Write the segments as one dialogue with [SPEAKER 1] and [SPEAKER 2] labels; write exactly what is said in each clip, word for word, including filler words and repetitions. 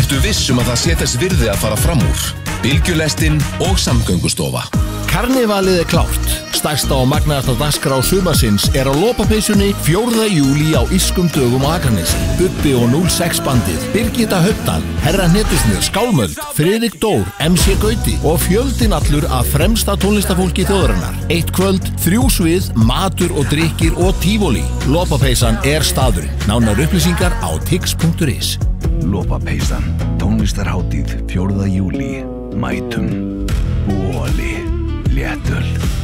[SPEAKER 1] Vertu viss um að það sé þess virði að fara fram úr. Bylgjulestin og Samgöngustofa.
[SPEAKER 2] Karnevalið er klárt. Stærsta og magnaðasta dagskrá sumarsins er á lopapeysunni fjórða júlí á Írskum dögum á Akranesi. Bubbi og núll sex bandið, Birgitta Haupdal, Herra Hnetusmjör, Skálmöld, Friðrik Dór, M C Gauti og fjöldinn allur af fremsta tónlistafólki þjóðarinnar. Eitt kvöld, þrjú svið, matur og drykkir og tífóli. Lopapeysan er staðurinn. Nánar upplýsingar á tix punktur is.
[SPEAKER 3] Lopapeysan, tónlistarhátíð fjórða júlí. Mætum, Bóli, léttöl.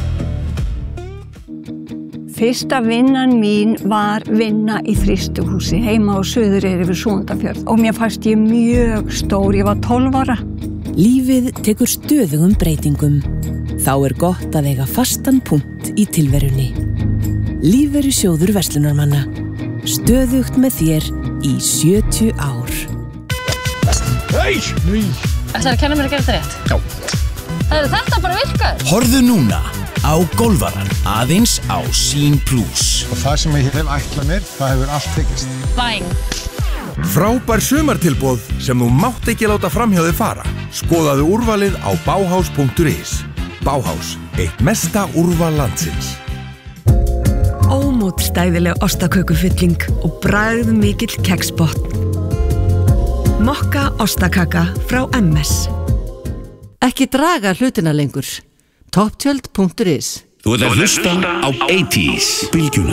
[SPEAKER 4] Fyrsta vinnan mín var vinna í frystihúsi heima á Suðureyri við Súgandafjörð og mér fannst ég mjög stór, ég var tólf ára.
[SPEAKER 5] Lífið tekur stöðugum breytingum. Þá er gott að eiga fastan punkt í tilverunni. Lífeyrissjóður verslunarmanna. Stöðugt með þér í sjötíu ár.
[SPEAKER 2] Hei! Nei!
[SPEAKER 6] Ætlarðu að kenna mér að gera þetta rétt?
[SPEAKER 2] Já.
[SPEAKER 6] Það eru þetta bara virkar.
[SPEAKER 2] Horfðu núna á golfaran aðeins á Sín Plus.
[SPEAKER 7] Og það sem ég hef ætlað mér, það hefur allt tekist.
[SPEAKER 6] Bæn.
[SPEAKER 8] Frábær sumartilboð sem þú mátt ekki láta framhjá þig fara. Skoðaðu úrvalið á bauhaus punktur is. Bauhaus, eitt mesta úrval landsins.
[SPEAKER 9] Ómótstæðileg ostakökufylling og bragð mikill keksbotn. Mokka ostakaka frá M S.
[SPEAKER 10] Ekki draga hlutina lengur. Topptjöld punktur is.
[SPEAKER 11] Þú ert að hlusta á eighties Bylgjuna.